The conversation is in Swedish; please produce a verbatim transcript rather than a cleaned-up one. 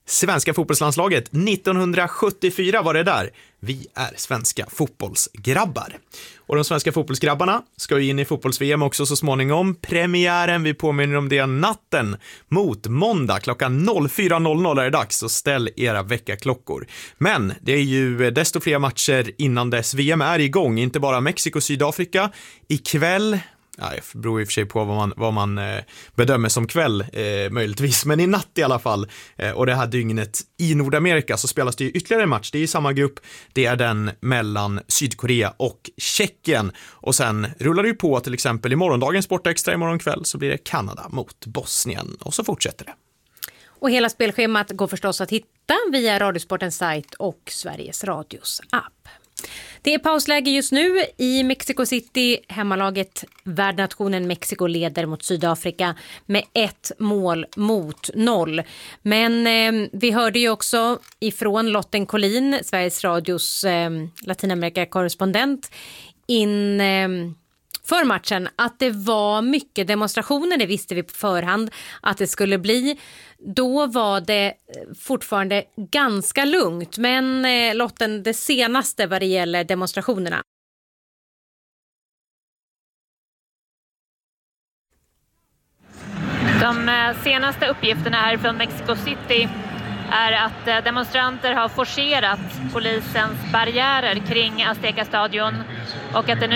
Svenska fotbollslandslaget nittonhundrasjuttiofyra var det där. Vi är svenska fotbollsgrabbar. Och de svenska fotbollsgrabbarna ska ju in i fotbolls-V M också så småningom. Premiären, vi påminner om det, natten mot måndag klockan fyra är det dags, så ställ era väckarklockor. Men det är ju desto fler matcher innan dess V M är igång, inte bara Mexiko och Sydafrika. Ikväll, ja, det beror i och för sig på vad man, vad man eh, bedömer som kväll eh, möjligtvis, men i natt i alla fall, eh, och det här dygnet i Nordamerika så spelas det ju ytterligare en match, det är i samma grupp, det är den mellan Sydkorea och Tjeckien, och sen rullar det ju på till exempel i morgondagens Sportextra imorgon kväll så blir det Kanada mot Bosnien, och så fortsätter det. Och hela spelschemat går förstås att hitta via Radiosportens sajt och Sveriges Radios app. Det är pausläge just nu i Mexico City. Hemmalaget värdnationen Mexiko leder mot Sydafrika med ett mål mot noll. Men eh, vi hörde ju också ifrån Lotten Collin, Sveriges Radios eh, Latinamerika-korrespondent, in eh, för matchen att det var mycket demonstrationer, det visste vi på förhand att det skulle bli. Då var det fortfarande ganska lugnt, men eh, Lotten, det senaste vad det gäller demonstrationerna. De senaste uppgifterna här från Mexico City är att demonstranter har forcerat polisens barriärer kring Azteca-stadion och att det nu